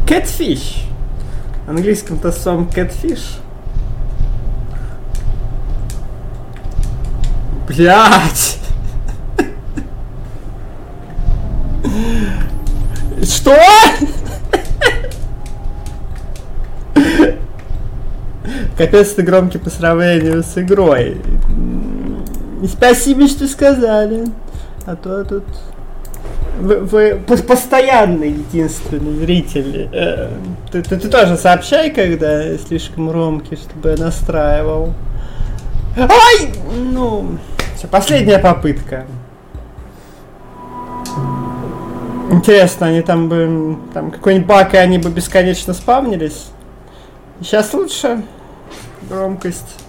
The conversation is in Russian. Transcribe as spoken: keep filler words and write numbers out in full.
Catfish. В английском-то словом catfish. Блять! Что? Капец, ты громкий по сравнению с игрой. Спасибо, что сказали. А то тут... Вы, вы постоянный единственный зритель. Ты, ты, ты тоже сообщай, когда слишком громкий, чтобы я настраивал. Ай! Ну... Все, последняя попытка. Интересно, они там бы... Там какой-нибудь баг, и они бы бесконечно спавнились. Сейчас лучше. Громкость.